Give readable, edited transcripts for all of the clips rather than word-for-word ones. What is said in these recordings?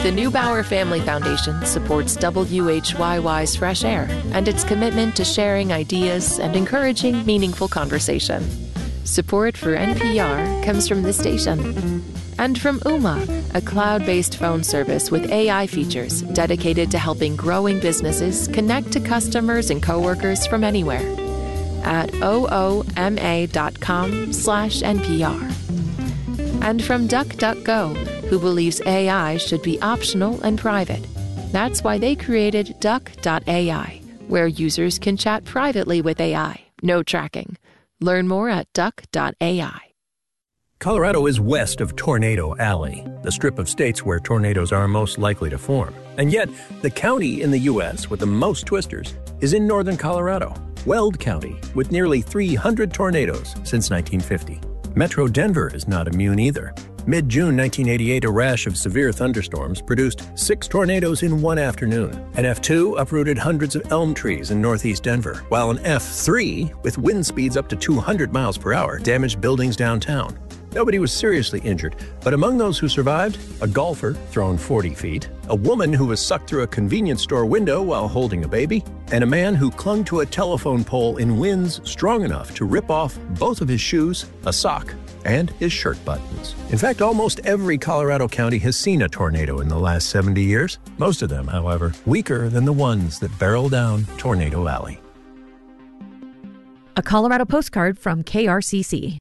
The Neubauer Family Foundation supports WHYY's Fresh Air and its commitment to sharing ideas and encouraging meaningful conversation. Support for NPR comes from this station. And from Ooma, a cloud-based phone service with AI features dedicated to helping growing businesses connect to customers and coworkers from anywhere. At ooma.com/NPR. And from DuckDuckGo, who believes AI should be optional and private. That's why they created Duck.ai, where users can chat privately with AI. No tracking. Learn more at Duck.ai. Colorado is west of Tornado Alley, the strip of states where tornadoes are most likely to form. And yet, the county in the U.S. with the most twisters is in northern Colorado, Weld County, with nearly 300 tornadoes since 1950. Metro Denver is not immune either. Mid-June 1988, a rash of severe thunderstorms produced 6 tornadoes in one afternoon. An F2 uprooted hundreds of elm trees in northeast Denver, while an F3, with wind speeds up to 200 miles per hour, damaged buildings downtown. Nobody was seriously injured, but among those who survived, a golfer thrown 40 feet, a woman who was sucked through a convenience store window while holding a baby, and a man who clung to a telephone pole in winds strong enough to rip off both of his shoes, a sock, and his shirt buttons. In fact, almost every Colorado county has seen a tornado in the last 70 years. Most of them, however, weaker than the ones that barrel down Tornado Alley. A Colorado postcard from KRCC.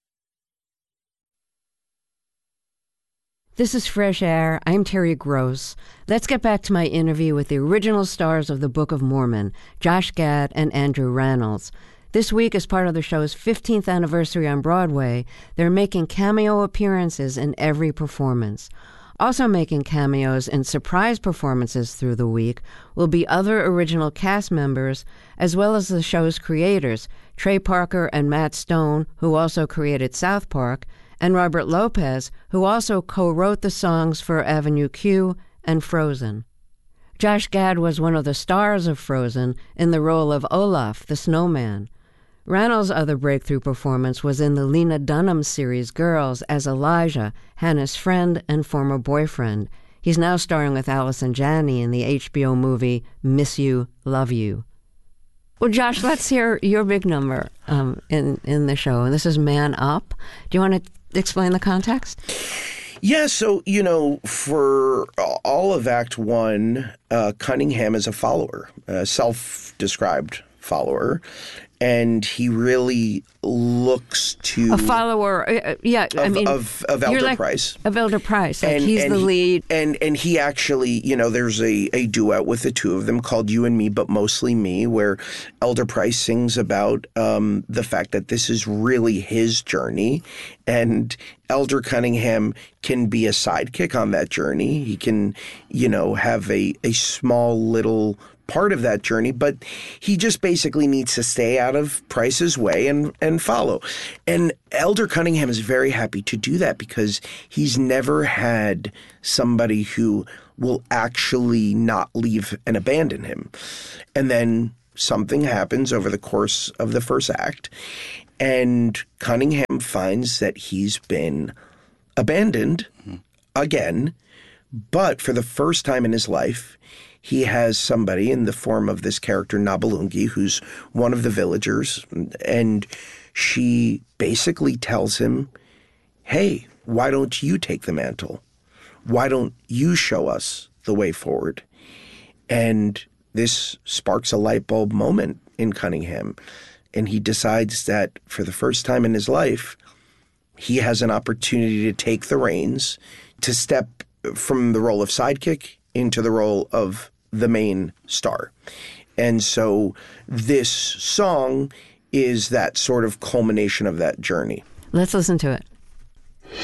This is Fresh Air. I'm Terry Gross. Let's get back to my interview with the original stars of the Book of Mormon, Josh Gad and Andrew Rannells. This week, as part of the show's 15th anniversary on Broadway, they're making cameo appearances in every performance. Also making cameos and surprise performances through the week will be other original cast members, as well as the show's creators, Trey Parker and Matt Stone, who also created South Park, and Robert Lopez, who also co-wrote the songs for Avenue Q and Frozen. Josh Gad was one of the stars of Frozen in the role of Olaf, the snowman. Rannells' other breakthrough performance was in the Lena Dunham series Girls as Elijah, Hannah's friend and former boyfriend. He's now starring with Allison Janney in the HBO movie Miss You, Love You. Well, Josh, let's hear your big number in the show. This is Man Up. Do you want to explain the context? Yeah, so, for all of Act One, Cunningham is a follower, a self-described follower, and he really looks to a follower, of Elder Price. Of Elder Price, he's the lead. And he actually, there's a duet with the two of them called You and Me, but Mostly Me, where Elder Price sings about the fact that this is really his journey, and Elder Cunningham can be a sidekick on that journey. He can, have a small little part of that journey, but he just basically needs to stay out of Price's way and follow. And Elder Cunningham is very happy to do that because he's never had somebody who will actually not leave and abandon him. And then something happens over the course of the first act, and Cunningham finds that he's been abandoned again, but for the first time in his life, he has somebody in the form of this character, Nabalungi, who's one of the villagers, and she basically tells him, hey, why don't you take the mantle? Why don't you show us the way forward? And this sparks a light bulb moment in Cunningham, and he decides that for the first time in his life, he has an opportunity to take the reins, to step from the role of sidekick into the role of the main star. And so this song is that sort of culmination of that journey. Let's listen to it.